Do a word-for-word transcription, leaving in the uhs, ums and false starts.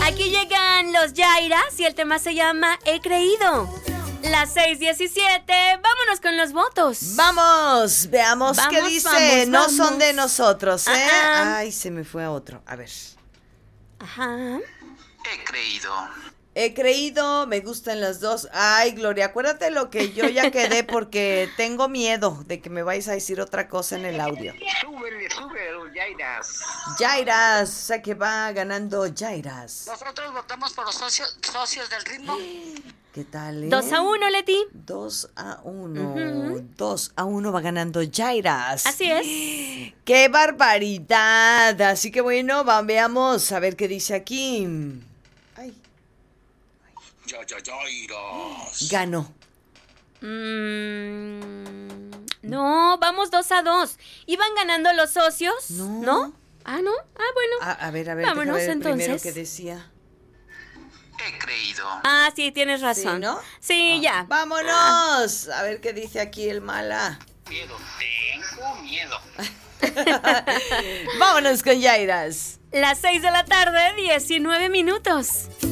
Aquí llegan los Yairas y el tema se llama He creído. Las seis diecisiete, vámonos con los votos. Vamos, veamos Vamos, qué dice. vamos, no vamos. son de nosotros, ¿eh? Ah, ah. Ay, se me fue a otro. A ver. Ajá. He creído. He creído, me gustan las dos. Ay, Gloria, acuérdate lo que yo ya quedé porque tengo miedo de que me vais a decir otra cosa en el audio. Súbele, súbele, Yairas. Jairas, o sea que va ganando Jairas. Nosotros votamos por los socios, socios del ritmo. ¿Qué tal, eh? Dos a uno, Leti. Dos a uno. Ujú. Dos a uno va ganando Jairas. Así es. ¡Qué barbaridad! Así que bueno, va, veamos a ver qué dice aquí. Ay, Ya, ya, Yairas. ganó. Mm, no, vamos dos a dos. ¿Iban ganando los socios? No. ¿No? Ah, ¿no? Ah, bueno. A, a ver, a ver, Vámonos, déjame ver primero entonces. qué decía. He creído. Ah, sí, tienes razón. ¿Sí, no? Sí, Ah, ya. ¡Vámonos! A ver qué dice aquí el mala. Miedo, tengo miedo. Vámonos con Jairas. Las seis de la tarde, diecinueve minutos.